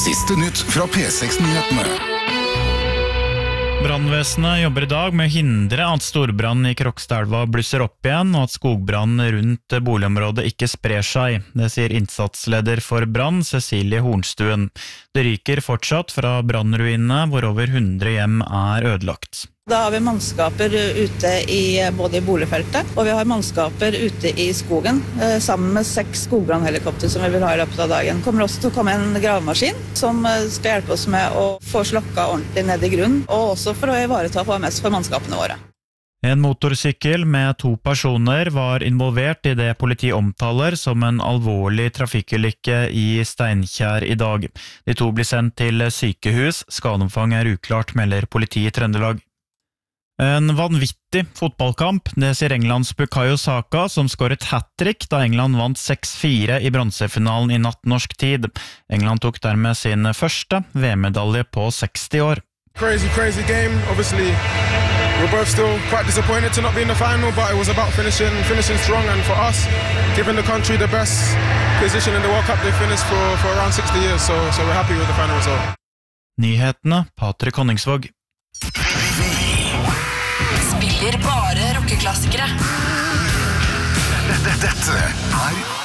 Siste nytt fra P6-nyhetene. Brannvesenet jobber i dag med å hindre at storbrann i Krokstadelva blusser opp igjen, og at skogbrann rundt boligområdet ikke sprer seg. Det sier innsatsleder for brann, Cecilie Hornstuen. Det ryker fortsatt fra brannruinene, hvor over 100 hjem er ødelagt. Da har vi mannskaper ute både i boligfeltet, og vi har mannskaper ute i skogen, sammen med 6 skogbrannhelikopter som vi vil ha i løpet av dagen. Det kommer også til å komme en gravemaskin som skal hjelpe oss med å få slokka ordentlig ned i grunnen, og også for å ivareta HMS for mannskapene våre. En motorsykkel med 2 personer var involvert i det politiet omtaler som en alvorlig trafikkulykke i Steinkjer i dag. De 2 blir sendt til sykehus. Skadeomfang er uklart, melder politiet i Trøndelag. En vanvittig fotballkamp, det sier Englands Bukayo Saka, som skåret hat-trick da England vant 6-4 i bronsefinalen i natt norsk tid. England tok dermed sin første VM-medalje på 60 år. Crazy game. Obviously, we're both still quite disappointed to not be in the final, but it was about finishing strong, and for us, giving the country the best position in the World Cup they finished for around 60 years, so we're happy with the final result. Nyhetene, Patrik Honningsvåg. Spiller bare rockeklassikere. Dette er